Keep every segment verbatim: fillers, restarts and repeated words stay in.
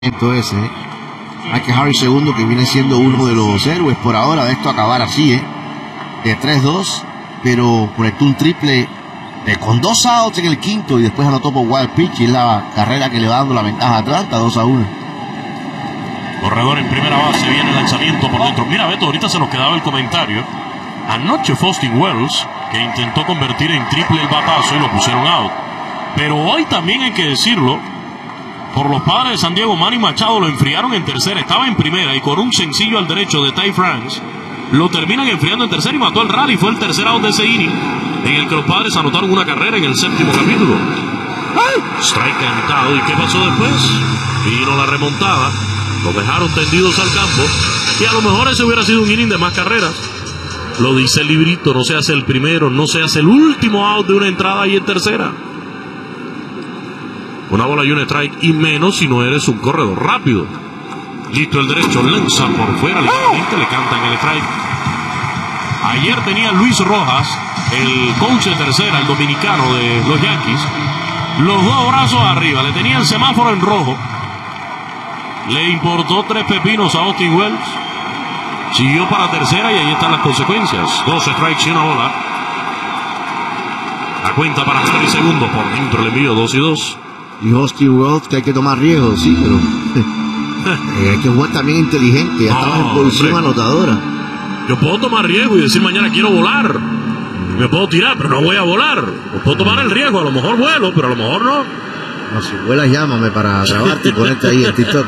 ese, ¿eh? Michael Harris segundo, que viene siendo uno de los héroes por ahora de esto acabar así, ¿eh? De tres dos, pero conectó un triple eh, con dos outs en el quinto y después anotó por wild pitch, y es la carrera que le va dando la ventaja a Atlanta, dos a uno. Corredor en primera base, viene el lanzamiento por dentro. Mira, Beto, ahorita se nos quedaba el comentario. Anoche Austin Wells, que intentó convertir en triple el batazo y lo pusieron out. Pero hoy también hay que decirlo, por los Padres de San Diego, Manny Machado lo enfriaron en tercera, estaba en primera y con un sencillo al derecho de Ty France lo terminan enfriando en tercera y mató el rally. Fue el tercer out de ese inning en el que los Padres anotaron una carrera en el séptimo capítulo. Strike cantado. ¿Y qué pasó después? Vino la remontada, los dejaron tendidos al campo y a lo mejor ese hubiera sido un inning de más carreras. Lo dice el librito, no se hace el primero, no se hace el último out de una entrada y en tercera. Una bola y un strike, y menos si no eres un corredor rápido. Listo el derecho, lanza por fuera, literalmente le cantan el strike. Ayer tenía Luis Rojas, el coach de tercera, el dominicano de los Yankees, los dos brazos arriba, le tenía el semáforo en rojo. Le importó tres pepinos a Austin Wells. Siguió para tercera y ahí están las consecuencias. Dos strikes y una bola. La cuenta para Harry segundo, por dentro el envío, dos y dos. Y Austin Wells, que hay que tomar riesgos, sí, pero eh, hay que jugar también inteligente. Ya no, estamos en posición hombre. anotadora. Yo puedo tomar riesgo y decir mañana quiero volar. Me puedo tirar, pero no voy a volar. O puedo tomar el riesgo, a lo mejor vuelo, pero a lo mejor no. No, si vuelas llámame para grabarte y ponerte ahí en TikTok.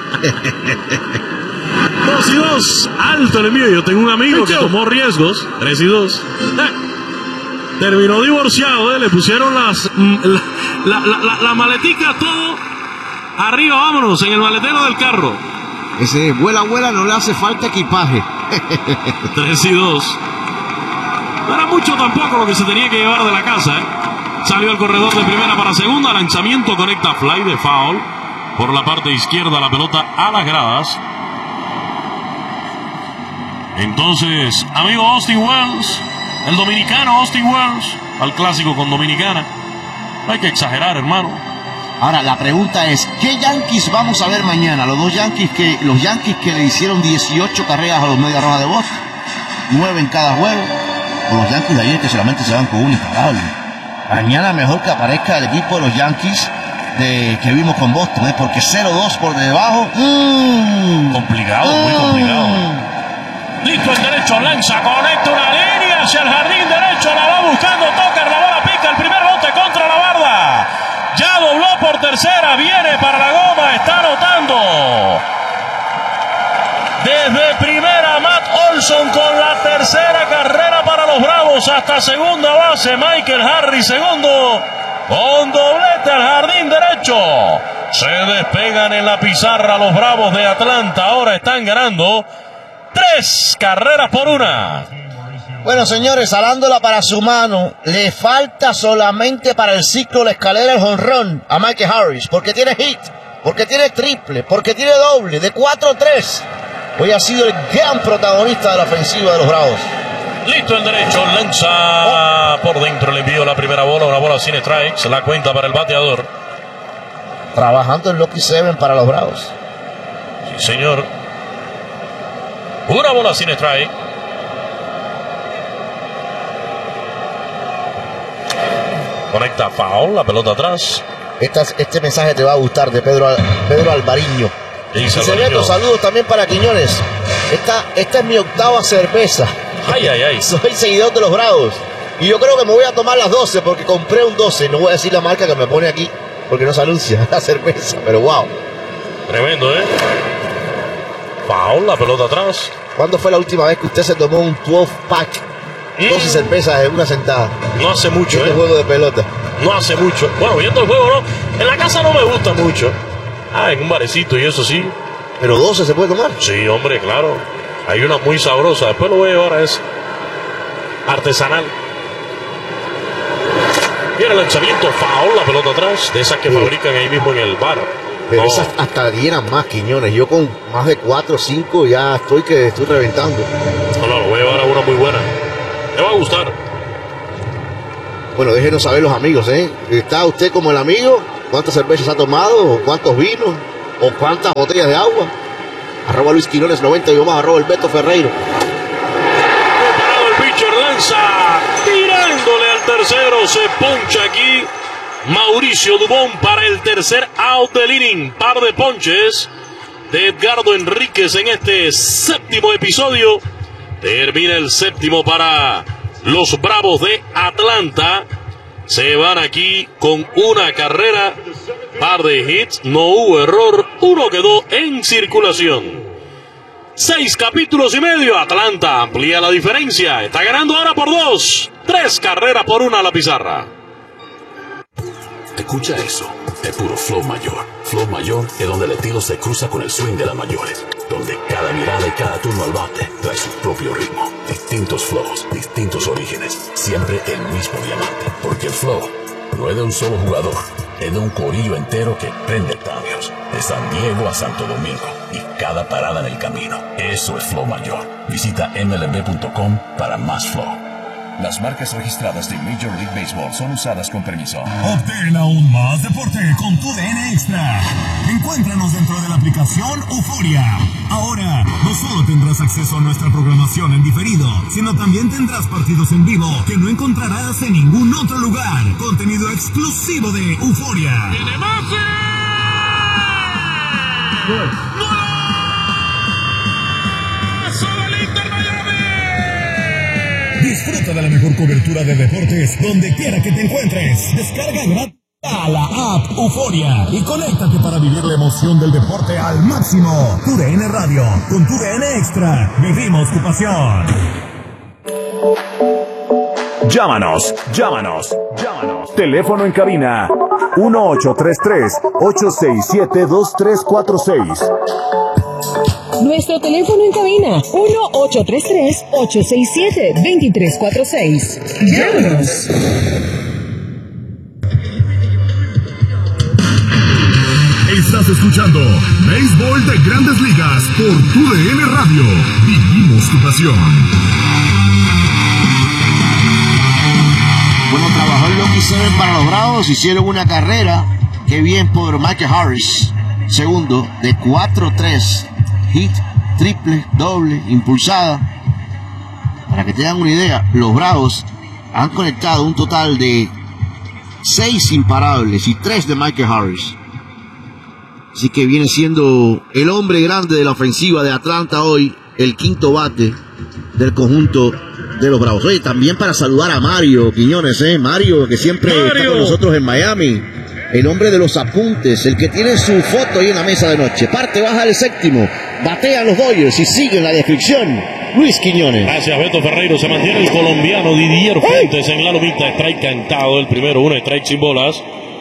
Dos y dos, alto el envío. Yo tengo un amigo que tomó riesgos. Tres y dos. Terminó divorciado, ¿eh? Le pusieron las la, la, la, la maletica, todo arriba, vámonos, en el maletero del carro. Ese vuela, vuela, no le hace falta equipaje. Tres y dos. No era mucho tampoco lo que se tenía que llevar de la casa, ¿eh? Salió el corredor de primera para segunda, lanzamiento, conecta fly de foul. Por la parte izquierda, la pelota a las gradas. Entonces, amigo Austin Wells, el dominicano Austin Wells, al clásico con Dominicana. Hay que exagerar, hermano. Ahora, la pregunta es, ¿qué Yankees vamos a ver mañana? Los dos Yankees que, los Yankees que le hicieron dieciocho carreras a los Medias Rojas de Boston, nueve en cada juego, o los Yankees de ayer que solamente se van con un impagable. Mañana mejor que aparezca el equipo de los Yankees de, que vimos con Boston, ¿eh? Porque cero dos por debajo. Mmm, complicado, mm, muy complicado. Listo el derecho, lanza, conecta una línea hacia el jardín derecho, la va buscando Tucker, la bola pica, el primer bote contra la barda. Ya dobló por tercera, viene para la goma, está anotando. Desde primera, Matt Olson con la tercera carrera para los Bravos, hasta segunda base, Michael Harris segundo, con doblete al jardín derecho. Se despegan en la pizarra los Bravos de Atlanta, ahora están ganando tres carreras por una. Bueno, señores, alándola para su mano, le falta solamente para el ciclo la escalera el jonrón a Michael Harris, porque tiene hit, porque tiene triple, porque tiene doble, de cuatro a tres. Hoy ha sido el gran protagonista de la ofensiva de los Bravos. Listo el derecho, lanza por dentro, le envió la primera bola, una bola sin strikes, la cuenta para el bateador. Trabajando en Lucky Seven para los Bravos. Sí, señor. Una bola sin strike. Conecta foul, la pelota atrás. Esta, este mensaje te va a gustar, de Pedro, Pedro Alvariño. Dice y Alvariño. Saludos también para Quiñones. Esta, esta es mi octava cerveza. Ay, ay, ay. Soy seguidor de los Bravos. Y yo creo que me voy a tomar las doce porque compré un doce. No voy a decir la marca que me pone aquí porque no se anuncia la cerveza. Pero wow. Tremendo, ¿eh? Foul, la pelota atrás. ¿Cuándo fue la última vez que usted se tomó un doce pack? Mm. doce cervezas en una sentada. No hace mucho, ¿eh? ¿eh? Juego de pelota. No hace mucho. Bueno, viendo el juego, no. En la casa no me gusta mucho. Ah, en un barecito y eso sí. ¿Pero doce se puede tomar? Sí, hombre, claro. Hay una muy sabrosa. Después lo voy a llevar a esa. Artesanal. Viene el lanzamiento, foul, la pelota atrás. De esas que sí. fabrican ahí mismo en el bar. Pero no. Esas hasta llenan más, Quiñones. Yo con más de cuatro o cinco ya estoy que estoy reventando. No, no, lo voy a llevar a una muy buena. Le va a gustar. Bueno, déjenos saber los amigos, ¿eh? ¿Está usted como el amigo? ¿Cuántas cervezas ha tomado? ¿Cuántos vinos? ¿O cuántas botellas de agua? Arroba Luis Quiñones noventa y más, arroba el Beto Ferreiro. Preparado el pitcher, lanza, tirándole al tercero, se poncha aquí Mauricio Dubón para el tercer out del inning. Par de ponches de Edgardo Enríquez en este séptimo episodio. Termina el séptimo para los Bravos de Atlanta. Se van aquí con una carrera, par de hits, no hubo error, uno quedó en circulación. Seis capítulos y medio, Atlanta amplía la diferencia, está ganando ahora por dos, tres carreras por una a la pizarra. Escucha eso, es puro flow mayor. Flow mayor es donde el estilo se cruza con el swing de las mayores, donde cada mirada y cada turno al bate trae su propio ritmo. Distintos flows, distintos orígenes, siempre el mismo diamante. Porque el flow no es de un solo jugador, es de un corillo entero que prende estadios, de San Diego a Santo Domingo y cada parada en el camino. Eso es flow mayor. Visita M L B punto com para más flow. Las marcas registradas de Major League Baseball son usadas con permiso. Obtén aún más deporte con tu D N Extra. Encuéntranos dentro de la aplicación Euforia. Ahora, no solo tendrás acceso a nuestra programación en diferido, sino también tendrás partidos en vivo que no encontrarás en ningún otro lugar. Contenido exclusivo de Euforia. ¡Tiene más! Disfruta de la mejor cobertura de deportes donde quiera que te encuentres. Descarga gratis la app Euforia y conéctate para vivir la emoción del deporte al máximo. Tu D N Radio, con tu D N Extra, vivimos tu pasión. Llámanos, llámanos, llámanos. Teléfono en cabina uno ocho tres tres, ocho seis siete, dos tres cuatro seis. Nuestro teléfono en cabina, uno ocho tres tres, ocho seis siete, dos tres cuatro seis. Llámanos. Estás escuchando Béisbol de Grandes Ligas por tu D N Radio. Vivimos tu pasión. Bueno, trabajó el Lucky Seven para los Bravos, hicieron una carrera. Qué bien por Michael Harris, segundo, de cuatro tres. Hit, triple, doble, impulsada. Para que tengan una idea, los Bravos han conectado un total de seis imparables y tres de Michael Harris. Así que viene siendo el hombre grande de la ofensiva de Atlanta hoy, el quinto bate del conjunto de los Bravos. Oye, también para saludar a Mario Quiñones, ¿eh? Mario, que siempre Mario. está con nosotros en Miami. El hombre de los apuntes, el que tiene su foto ahí en la mesa de noche. Parte baja del séptimo, batean los Dodgers y sigue en la descripción Luis Quiñones. Gracias, Beto Ferreiro. Se mantiene el colombiano Didier Fuentes en la lomita. Strike cantado el primero, un strike sin bolas.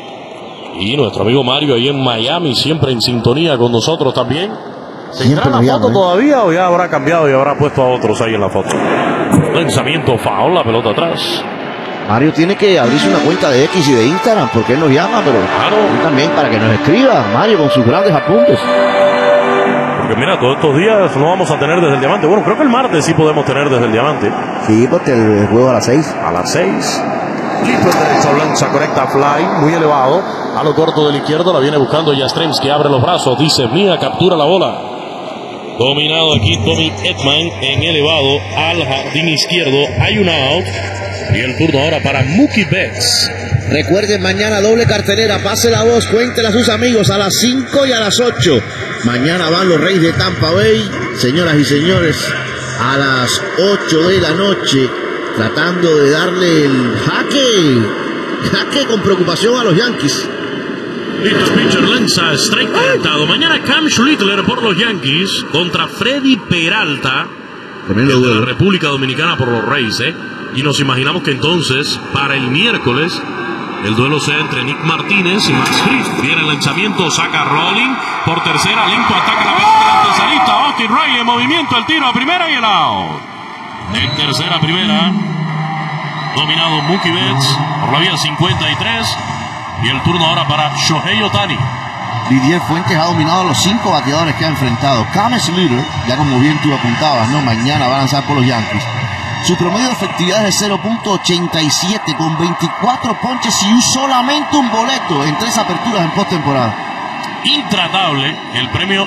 Y nuestro amigo Mario ahí en Miami, siempre en sintonía con nosotros también. ¿Tendrá la foto llama, ¿eh? todavía o ya habrá cambiado y habrá puesto a otros ahí en la foto? Lanzamiento foul, la pelota atrás. Mario tiene que abrirse una cuenta de X y de Instagram porque él nos llama, pero claro, también para que nos escriba Mario con sus grandes apuntes. Porque mira, todos estos días no vamos a tener desde el diamante. Bueno, creo que el martes sí podemos tener desde el diamante. Sí, porque el juego a las seis. A las seis. Listo el derecho, lanza, conecta fly, muy elevado. A lo corto del izquierdo la viene buscando Yastrzemski, abre los brazos, dice Mía, captura la bola. Dominado aquí Tommy Edman en elevado al jardín izquierdo. Hay un out. Y el turno ahora para Mookie Betts. Recuerden, mañana doble cartelera, pase la voz, cuéntenle a sus amigos a las cinco y a las ocho. Mañana van los Reyes de Tampa Bay, señoras y señores, a las ocho de la noche, tratando de darle el jaque, jaque con preocupación a los Yankees. Listo, pitcher lanza, strike cantado. Mañana Cam Schlittler por los Yankees contra Freddy Peralta, de la República Dominicana por los Reyes, ¿eh? Y nos imaginamos que entonces, para el miércoles, el duelo sea entre Nick Martínez y Max Fried. Viene el lanzamiento, saca Rolling por tercera, lento, ataca la pelota del antesalista Austin Ray en movimiento, el tiro a primera y el out. En tercera a primera, dominado Mookie Betts por la vía cincuenta y tres. Y el turno ahora para Shohei Ohtani. Didier Fuentes ha dominado a los cinco bateadores que ha enfrentado. Cam Schlittler, ya como bien tú apuntabas, ¿no? Mañana va a lanzar por los Yankees. Su promedio de efectividad es de cero punto ochenta y siete con veinticuatro ponches y un, solamente un boleto en tres aperturas en postemporada. Intratable, el premio